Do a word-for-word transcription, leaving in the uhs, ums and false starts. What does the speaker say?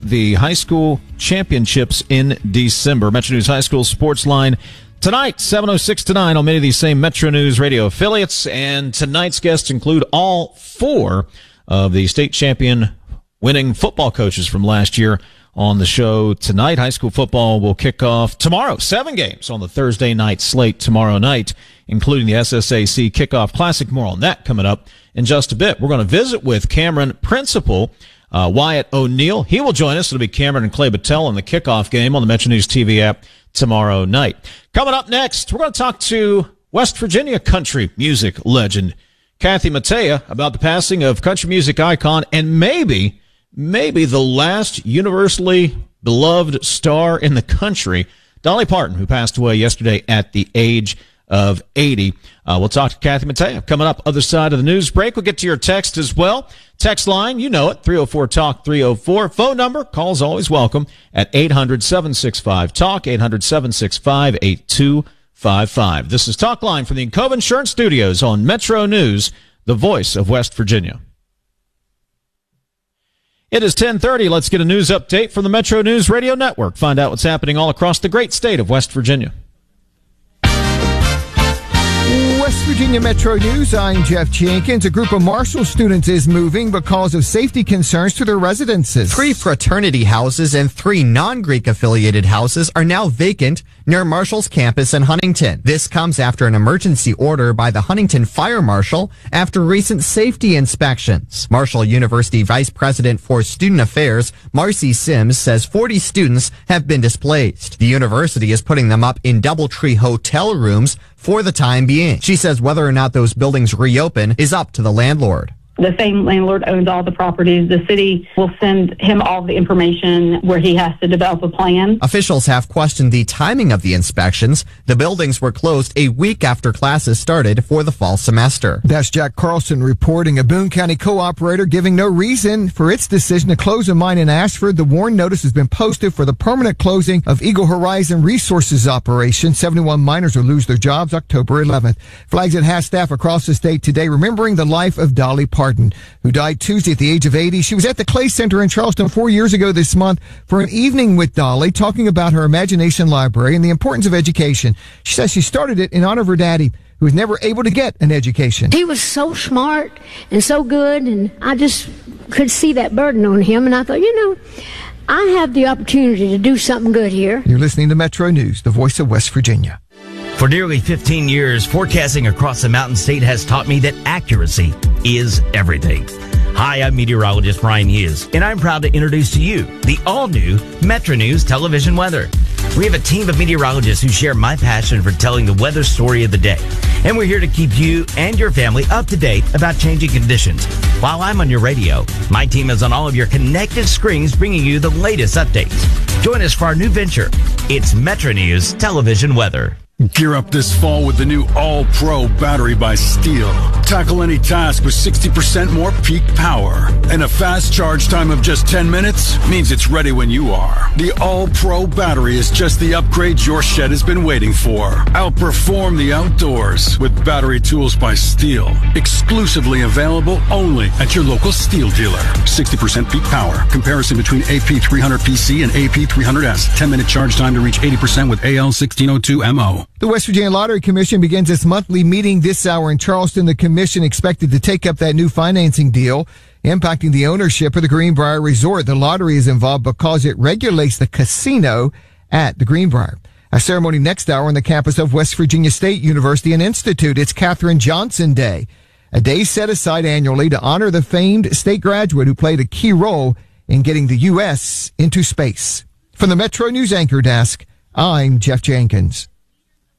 the high school championships in December. Metro News High School Sports Line tonight, seven oh six to nine on many of these same Metro News radio affiliates. And tonight's guests include all four of the state champion winning football coaches from last year on the show tonight. High school football will kick off tomorrow. Seven games on the Thursday night slate tomorrow night, including the S S A C Kickoff Classic. More on that coming up in just a bit. We're going to visit with Cameron principal Uh, Wyatt O'Neill. He will join us. It'll be Cameron and Clay Battelle in the kickoff game on the Metro News T V app tomorrow night. Coming up next, we're going to talk to West Virginia country music legend Kathy Mattea about the passing of country music icon and maybe, maybe the last universally beloved star in the country, Dolly Parton, who passed away yesterday at the age of eighty. Uh, we'll talk to Kathy Mattea coming up other side of the news break. We'll get to your text as well. Text line, you know it, three oh four talk three oh four. Phone number, calls always welcome at eight hundred, seven six five, talk, eight hundred, seven six five, eight two five five. This is Talk Line from the Encova Insurance Studios on Metro News, the voice of West Virginia. It is ten thirty. Let's get a news update from the Metro News Radio Network. Find out what's happening all across the great state of West Virginia. West Virginia Metro News, I'm Jeff Jenkins. A group of Marshall students is moving because of safety concerns to their residences. Three fraternity houses and three non-Greek affiliated houses are now vacant near Marshall's campus in Huntington. This comes after an emergency order by the Huntington Fire Marshal after recent safety inspections. Marshall University Vice President for Student Affairs, Marcy Sims, says forty students have been displaced. The university is putting them up in DoubleTree hotel rooms for the time being. She says whether or not those buildings reopen is up to the landlord. The same landlord owns all the properties. The city will send him all the information where he has to develop a plan. Officials have questioned the timing of the inspections. The buildings were closed a week after classes started for the fall semester. That's Jack Carlson reporting. A Boone County co-operator giving no reason for its decision to close a mine in Ashford. The warn notice has been posted for the permanent closing of Eagle Horizon Resources operation. seventy-one miners will lose their jobs October eleventh. Flags at half staff across the state today remembering the life of Dolly Parton, who died Tuesday at the age of eighty. She was at the Clay Center in Charleston four years ago this month for an evening with Dolly, talking about her imagination library and the importance of education. She says she started it in honor of her daddy, who was never able to get an education. He was so smart and so good, and I just could see that burden on him, and I thought, you know, I have the opportunity to do something good here. You're listening to Metro News, the voice of West Virginia. For nearly fifteen years, forecasting across the Mountain State has taught me that accuracy is everything. Hi, I'm meteorologist Brian Hughes, and I'm proud to introduce to you the all-new Metro News television weather. We have a team of meteorologists who share my passion for telling the weather story of the day. And we're here to keep you and your family up to date about changing conditions. While I'm on your radio, my team is on all of your connected screens bringing you the latest updates. Join us for our new venture. It's Metro News television weather. Gear up this fall with the new All-Pro battery by Steel. Tackle any task with sixty percent more peak power. And a fast charge time of just ten minutes means it's ready when you are. The All-Pro battery is just the upgrade your shed has been waiting for. Outperform the outdoors with battery tools by Steel. Exclusively available only at your local Steel dealer. sixty percent peak power. Comparison between A P three hundred P C and A P three hundred S. ten minute charge time to reach eighty percent with A L sixteen oh two M O. The West Virginia Lottery Commission begins its monthly meeting this hour in Charleston. The commission expected to take up that new financing deal impacting the ownership of the Greenbrier Resort. The lottery is involved because it regulates the casino at the Greenbrier. A ceremony next hour on the campus of West Virginia State University and Institute. It's Katherine Johnson Day, a day set aside annually to honor the famed state graduate who played a key role in getting the U S into space. From the Metro News Anchor Desk, I'm Jeff Jenkins.